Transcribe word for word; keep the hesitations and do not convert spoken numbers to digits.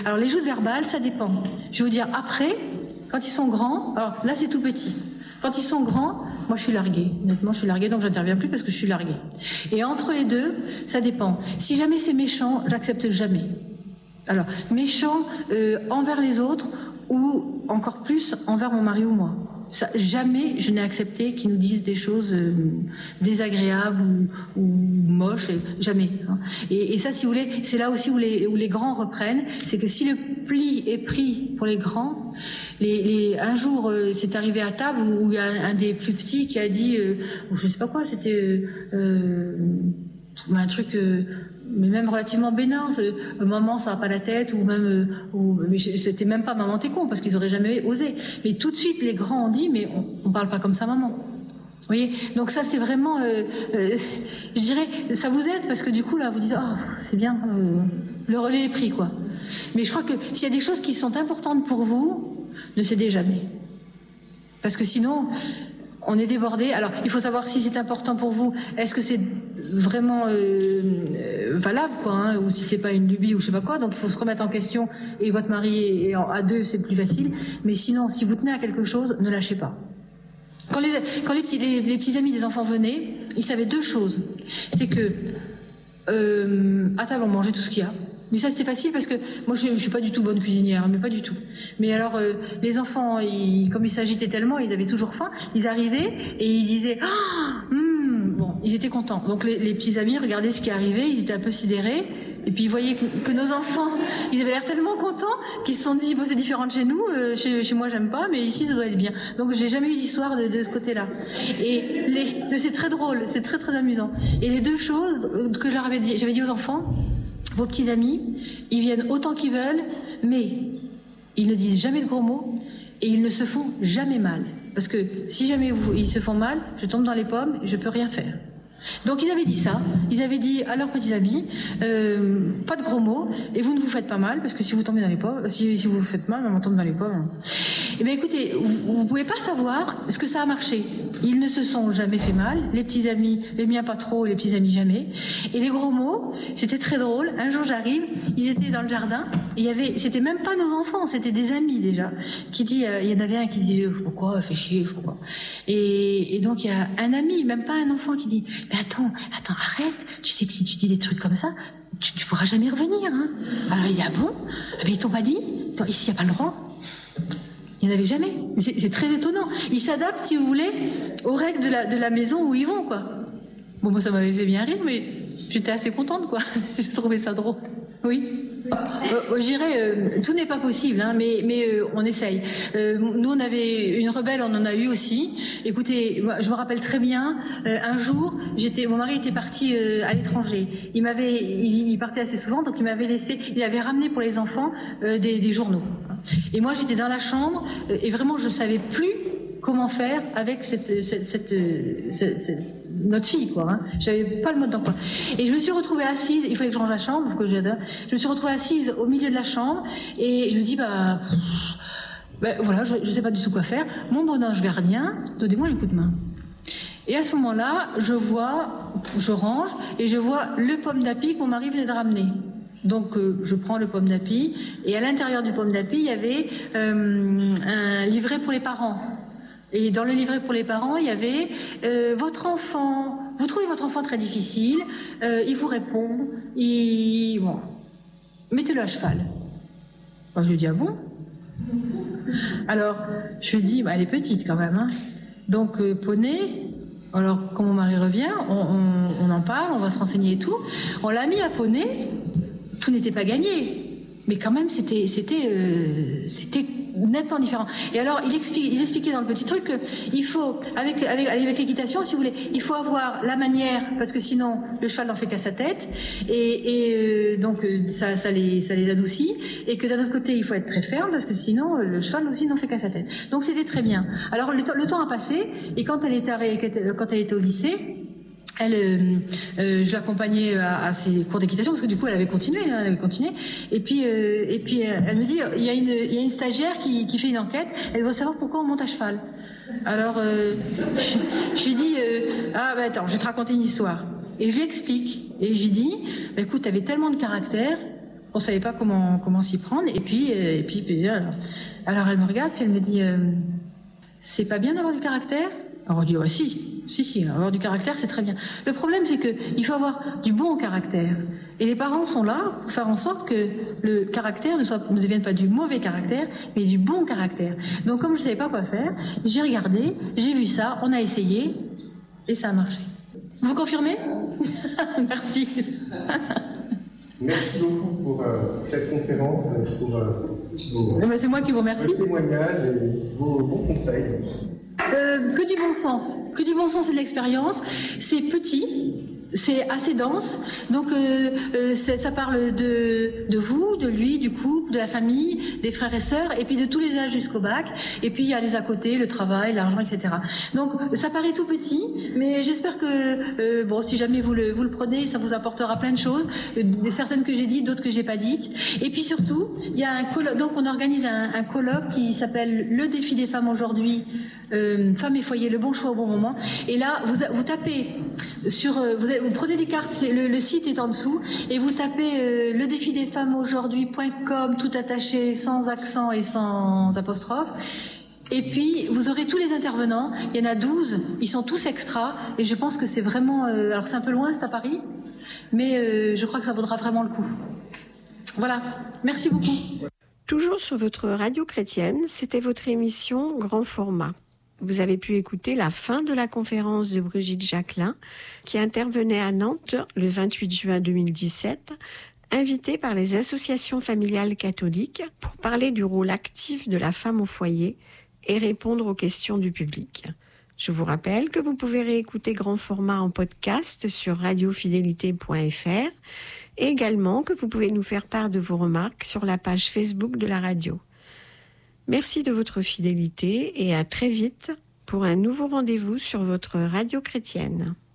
Alors les joutes verbales, ça dépend. Je vais vous dire, après, quand ils sont grands, alors là c'est tout petit. Quand ils sont grands, moi je suis larguée. Honnêtement, je suis larguée, donc j'interviens plus parce que je suis larguée. Et entre les deux, ça dépend. Si jamais c'est méchant, j'accepte jamais. Alors, méchant euh, envers les autres ou encore plus envers mon mari ou moi. Ça, jamais je n'ai accepté qu'ils nous disent des choses euh, désagréables ou, ou moches, jamais. Hein. Et, et ça, si vous voulez, c'est là aussi où les, où les grands reprennent, c'est que si le pli est pris pour les grands, les, les, un jour, euh, c'est arrivé à table où il y a un, un des plus petits qui a dit, euh, je sais pas quoi, c'était euh, euh, un truc... Euh, mais même relativement bénin, maman ça va pas la tête, ou même, ou, mais c'était même pas maman t'es con, parce qu'ils auraient jamais osé. Mais tout de suite les grands ont dit, mais on, on parle pas comme ça maman. Vous voyez, donc ça c'est vraiment, euh, euh, je dirais, ça vous aide parce que du coup là vous dites, oh c'est bien, euh, le relais est pris quoi. Mais je crois que s'il y a des choses qui sont importantes pour vous, ne cédez jamais, parce que sinon on est débordé. Alors, il faut savoir si c'est important pour vous. Est-ce que c'est vraiment euh, euh, valable, quoi, hein, ou si c'est pas une lubie ou je sais pas quoi. Donc, il faut se remettre en question. Et votre mari est en, à deux, c'est plus facile. Mais sinon, si vous tenez à quelque chose, ne lâchez pas. Quand les, quand les petits, les, les petits amis des enfants venaient, ils savaient deux choses. C'est que euh, à table, on mangeait tout ce qu'il y a. Mais ça c'était facile parce que moi je, je suis pas du tout bonne cuisinière, mais pas du tout. Mais alors euh, les enfants, ils, comme ils s'agitaient tellement, ils avaient toujours faim. Ils arrivaient et ils disaient ah, hum, bon, ils étaient contents. Donc les, les petits amis regardaient ce qui arrivait, ils étaient un peu sidérés. Et puis ils voyaient que, que nos enfants, ils avaient l'air tellement contents qu'ils se sont dit bon c'est différent de chez nous, euh, chez, chez moi j'aime pas, mais ici ça doit être bien. Donc j'ai jamais eu d'histoire de, de ce côté-là. Et les, c'est très drôle, c'est très très amusant. Et les deux choses que je leur avais dit, j'avais dit aux enfants. Vos petits amis, ils viennent autant qu'ils veulent, mais ils ne disent jamais de gros mots et ils ne se font jamais mal. Parce que si jamais vous, ils se font mal, je tombe dans les pommes, je peux rien faire. Donc ils avaient dit ça, ils avaient dit à leurs petits amis, euh, pas de gros mots, et vous ne vous faites pas mal, parce que si vous tombez dans les pommes, si, si vous vous faites mal, on tombe dans les pommes. Eh bien écoutez, vous ne pouvez pas savoir ce que ça a marché. Ils ne se sont jamais fait mal, les petits amis, les miens pas trop, les petits amis jamais. Et les gros mots, c'était très drôle. Un jour j'arrive, ils étaient dans le jardin, et il y avait, c'était même pas nos enfants, c'était des amis déjà, qui dit, euh, il y en avait un qui dit, je sais pas quoi, fait chier, je sais pas quoi. Et, et donc il y a un ami, même pas un enfant, qui dit, mais attends, attends, arrête, tu sais que si tu dis des trucs comme ça, tu, tu pourras jamais revenir, hein. Alors il dit, ah bon? Mais ils t'ont pas dit? Attends, ici il n'y a pas le droit. Il n'y en avait jamais. C'est, c'est très étonnant. Ils s'adaptent, si vous voulez, aux règles de la, de la maison où ils vont, quoi. Bon, moi, ça m'avait fait bien rire, mais j'étais assez contente, quoi. J'ai trouvé ça drôle. Oui. Euh, je dirais, euh, tout n'est pas possible, hein, mais, mais euh, on essaye. Euh, nous, on avait une rebelle, on en a eu aussi. Écoutez, moi, je me rappelle très bien, euh, un jour, j'étais, mon mari était parti euh, à l'étranger. Il m'avait, il, il partait assez souvent, donc il m'avait laissé, il avait ramené pour les enfants euh, des, des journaux. Et moi, j'étais dans la chambre, euh, et vraiment, je ne savais plus comment faire avec cette, cette, cette, cette, cette notre fille, quoi. Hein. J'avais pas le mode d'emploi. Et je me suis retrouvée assise. Il fallait que je range la chambre, parce que j'adore. Je me suis retrouvée assise au milieu de la chambre, et je me dis bah, pff, bah voilà, je, je sais pas du tout quoi faire. Mon bon ange gardien, donnez-moi un coup de main. Et à ce moment-là, je vois, je range, et je vois le pomme d'api que mon mari venait de ramener. Donc euh, je prends le pomme d'api, et à l'intérieur du pomme d'api, il y avait euh, un livret pour les parents. Et dans le livret pour les parents, il y avait euh, votre enfant, vous trouvez votre enfant très difficile, euh, il vous répond, il... bon, mettez-le à cheval. Moi, je lui dis, ah bon? Alors, je lui dis, bah, elle est petite quand même, hein. Donc, euh, poney, alors quand mon mari revient, on, on, on en parle, on va se renseigner et tout. On l'a mis à poney, tout n'était pas gagné. Mais quand même, c'était, c'était, euh, c'était nettement différent. Et alors, il explique, ils expliquaient dans le petit truc qu'il faut, avec, avec, avec l'équitation, si vous voulez, il faut avoir la manière, parce que sinon, le cheval n'en fait qu'à sa tête, et, et euh, donc ça, ça, les, ça les adoucit, et que d'un autre côté, il faut être très ferme, parce que sinon, le cheval aussi n'en fait qu'à sa tête. Donc c'était très bien. Alors, le, le temps a passé, et quand elle était, quand elle était au lycée, Elle, euh, euh, je l'accompagnais à, à ses cours d'équitation parce que du coup elle avait continué, hein, elle avait continué. Et puis, euh, et puis euh, elle me dit, il y a une, il y a une stagiaire qui, qui fait une enquête. Elle veut savoir pourquoi on monte à cheval. Alors, euh, je, je lui dis, euh, ah bah attends, je vais te raconter une histoire. Et je lui explique. Et je lui dis, bah, écoute, t'avais tellement de caractère On ne savait pas comment, comment s'y prendre. Et puis, euh, et puis, puis alors, alors elle me regarde, puis elle me dit euh, c'est pas bien d'avoir du caractère? Alors on dit ouais, si, si, si, avoir du caractère, c'est très bien. Le problème, c'est qu'il faut avoir du bon caractère. Et les parents sont là pour faire en sorte que le caractère ne, soit, ne devienne pas du mauvais caractère, mais du bon caractère. Donc comme je ne savais pas quoi faire, j'ai regardé, j'ai vu ça, on a essayé, et ça a marché. Vous confirmez? Merci. Merci beaucoup pour euh, cette conférence, pour euh, vos, ben, c'est moi qui vous remercie. Vos témoignages et vos bons conseils. Euh, que du bon sens, que du bon sens et de l'expérience. C'est petit, c'est assez dense, donc euh, euh, ça parle de, de vous, de lui, du couple, de la famille, des frères et sœurs, et puis de tous les âges jusqu'au bac, et puis il y a les à côté, le travail, l'argent, et cetera. Donc ça paraît tout petit, mais j'espère que, euh, bon, si jamais vous le, vous le prenez, ça vous apportera plein de choses, euh, certaines que j'ai dites, d'autres que j'ai pas dites. Et puis surtout, il y a un colloque, donc on organise un, un colloque qui s'appelle Le défi des femmes aujourd'hui, euh, femmes et foyer, le bon choix au bon moment. Et là, vous, vous tapez sur, euh, vous, vous prenez des cartes, c'est, le, le site est en dessous, et vous tapez euh, le défi des femmes aujourd'hui point com, tout attaché, sans accent et sans apostrophe. Et puis, vous aurez tous les intervenants. Il y en a douze. Ils sont tous extras. Et je pense que c'est vraiment... Euh, alors, c'est un peu loin, c'est à Paris. Mais euh, je crois que ça vaudra vraiment le coup. Voilà. Merci beaucoup. Toujours sur votre radio chrétienne, c'était votre émission Grand Format. Vous avez pu écouter la fin de la conférence de Brigitte Jacquelin, qui intervenait à Nantes le vingt-huit juin deux mille dix-sept, invitée par les associations familiales catholiques pour parler du rôle actif de la femme au foyer et répondre aux questions du public. Je vous rappelle que vous pouvez réécouter Grand Format en podcast sur radio fidélité point f r et également que vous pouvez nous faire part de vos remarques sur la page Facebook de la radio. Merci de votre fidélité et à très vite pour un nouveau rendez-vous sur votre radio chrétienne.